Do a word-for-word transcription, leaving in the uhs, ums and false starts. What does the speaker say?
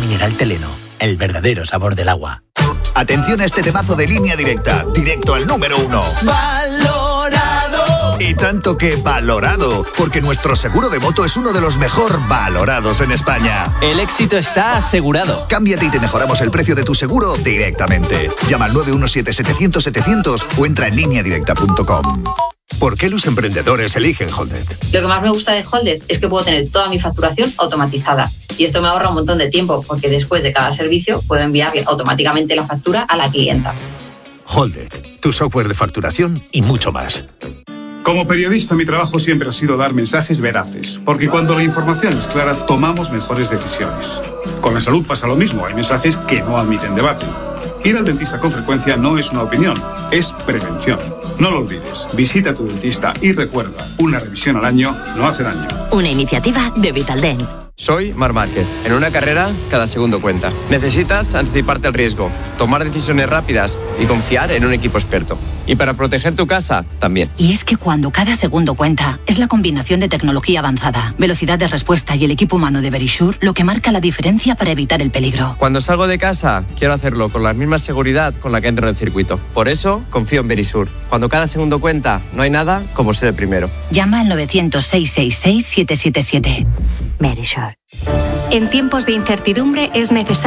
mineral Teleno, el verdadero sabor del agua. Atención a este temazo de Línea Directa, directo al número uno. ¡Valorado! Y tanto que valorado, porque nuestro seguro de moto es uno de los mejor valorados en España. El éxito está asegurado. Cámbiate y te mejoramos el precio de tu seguro directamente. Llama al nueve uno siete setecientos setecientos o entra en línea directa punto com. ¿Por qué los emprendedores eligen Holded? Lo que más me gusta de Holded es que puedo tener toda mi facturación automatizada. Y esto me ahorra un montón de tiempo, porque después de cada servicio puedo enviarle automáticamente la factura a la clienta. Holded, tu software de facturación y mucho más. Como periodista, mi trabajo siempre ha sido dar mensajes veraces, porque cuando la información es clara, tomamos mejores decisiones. Con la salud pasa lo mismo, hay mensajes que no admiten debate. Ir al dentista con frecuencia no es una opinión, es prevención. No lo olvides, visita a tu dentista y recuerda, una revisión al año no hace daño. Una iniciativa de Vitaldent. Soy Marc Márquez. En una carrera, cada segundo cuenta. Necesitas anticiparte al riesgo, tomar decisiones rápidas y confiar en un equipo experto. Y para proteger tu casa, también. Y es que cuando cada segundo cuenta, es la combinación de tecnología avanzada, velocidad de respuesta y el equipo humano de Verisure lo que marca la diferencia para evitar el peligro. Cuando salgo de casa, quiero hacerlo con la misma seguridad con la que entro en el circuito. Por eso, confío en Verisure. Cuando cada segundo cuenta, no hay nada como ser el primero. Llama al nueve cero cero, seis seis seis, siete siete siete. Verisure. En tiempos de incertidumbre es necesario